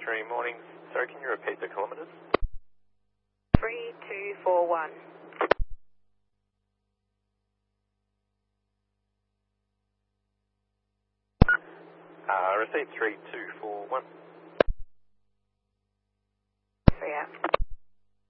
3 morning. Sorry, can you repeat the kilometres? 3241. Receipt 3241. 3 out.